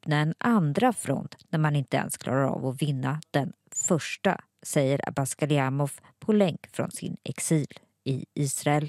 öppna en andra front när man inte ens klarar av att vinna den första, säger Abbas Galiamov på länk från sin exil i Israel.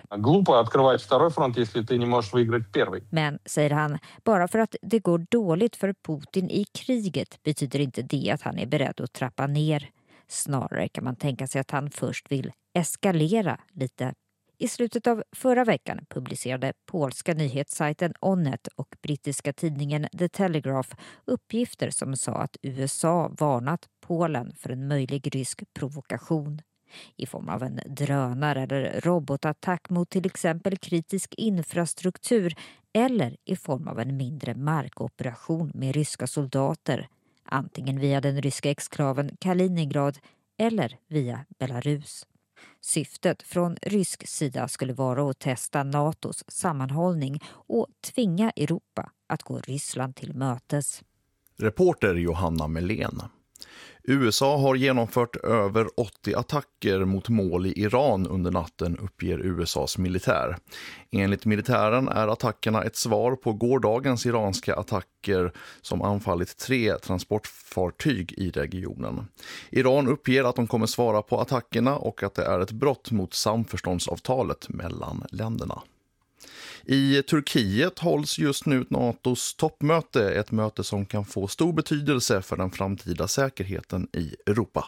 Men, säger han, bara för att det går dåligt för Putin i kriget betyder inte det att han är beredd att trappa ner. Snarare kan man tänka sig att han först vill eskalera lite. I slutet av förra veckan publicerade polska nyhetssajten Onet och brittiska tidningen The Telegraph uppgifter som sa att USA varnat Polen för en möjlig rysk provokation i form av en drönare eller robotattack mot till exempel kritisk infrastruktur eller i form av en mindre markoperation med ryska soldater, antingen via den ryska exklaven Kaliningrad eller via Belarus. Syftet från rysk sida skulle vara att testa NATOs sammanhållning och tvinga Europa att gå Ryssland till mötes. Reporter Johanna Melén. USA har genomfört över 80 attacker mot mål i Iran under natten, uppger USAs militär. Enligt militären är attackerna ett svar på gårdagens iranska attacker som anfallit 3 transportfartyg i regionen. Iran uppger att de kommer svara på attackerna och att det är ett brott mot samförståndsavtalet mellan länderna. I Turkiet hålls just nu NATOs toppmöte, ett möte som kan få stor betydelse för den framtida säkerheten i Europa.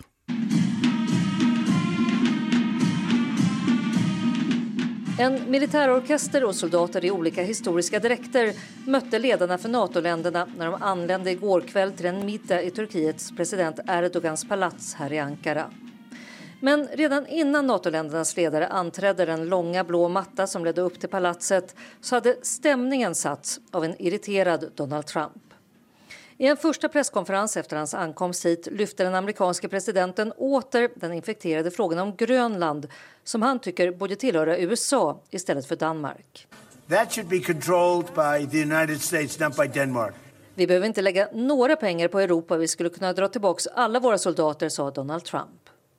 En militärorkester och soldater i olika historiska dräkter mötte ledarna för NATO-länderna när de anlände igår kväll till en middag i Turkiets president Erdogans palats här i Ankara. Men redan innan NATO-ländernas ledare anträdde den långa blå matta som ledde upp till palatset så hade stämningen satts av en irriterad Donald Trump. I en första presskonferens efter hans ankomst hit lyfte den amerikanske presidenten åter den infekterade frågan om Grönland som han tycker borde tillhöra USA istället för Danmark. That should be controlled by the United States, not by Denmark. Vi behöver inte lägga några pengar på Europa, vi skulle kunna dra tillbaka alla våra soldater, sa Donald Trump.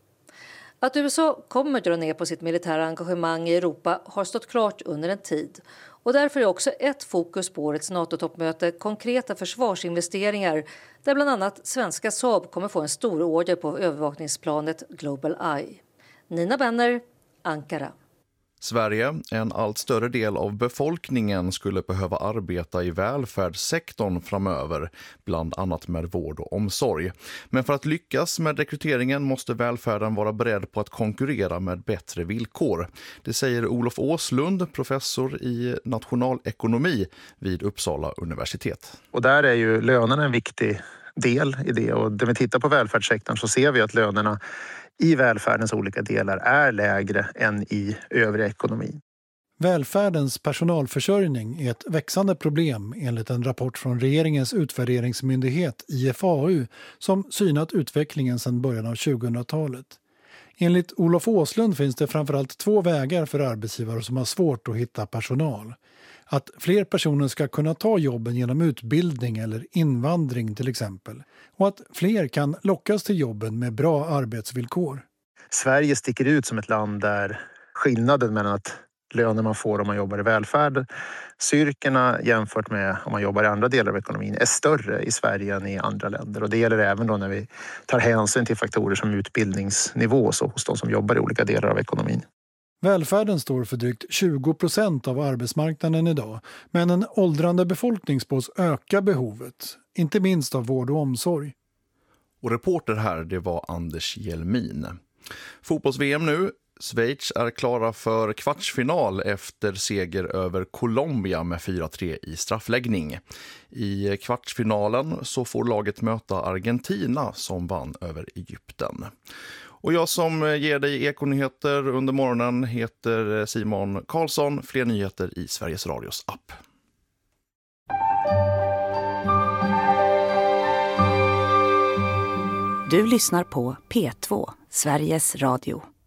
Att USA kommer dra ner på sitt militära engagemang i Europa har stått klart under en tid. Och därför är också ett fokus på årets NATO-toppmöte konkreta försvarsinvesteringar där bland annat svenska Saab kommer få en stor order på övervakningsplanet Global Eye. Nina Benner, Ankara. Sverige, en allt större del av befolkningen, skulle behöva arbeta i välfärdssektorn framöver, bland annat med vård och omsorg. Men för att lyckas med rekryteringen måste välfärden vara beredd på att konkurrera med bättre villkor. Det säger Olof Åslund, professor i nationalekonomi vid Uppsala universitet. Och där är ju lönerna en viktig del i det, och när vi tittar på välfärdssektorn så ser vi att lönerna i välfärdens olika delar är lägre än i övriga ekonomin. Välfärdens personalförsörjning är ett växande problem enligt en rapport från regeringens utvärderingsmyndighet IFAU som synat utvecklingen sedan början av 2000-talet. Enligt Olof Åslund finns det framförallt 2 vägar för arbetsgivare som har svårt att hitta personal. Att fler personer ska kunna ta jobben genom utbildning eller invandring till exempel. Och att fler kan lockas till jobben med bra arbetsvillkor. Sverige sticker ut som ett land där skillnaden mellan att löner man får om man jobbar i välfärd, styrkorna jämfört med om man jobbar i andra delar av ekonomin är större i Sverige än i andra länder. Och det gäller även då när vi tar hänsyn till faktorer som utbildningsnivå så hos de som jobbar i olika delar av ekonomin. Välfärden står för drygt 20% av arbetsmarknaden idag, men en åldrande befolkning spås öka behovet, inte minst av vård och omsorg. Och reporter här, det var Anders Hjelmin. Fotbolls-VM nu. Schweiz är klara för kvartsfinal efter seger över Colombia med 4-3 i straffläggning. I kvartsfinalen så får laget möta Argentina som vann över Egypten. Och jag som ger dig Ekonyheter under morgonen heter Simon Karlsson. Fler nyheter i Sveriges Radios app. Du lyssnar på P2, Sveriges Radio.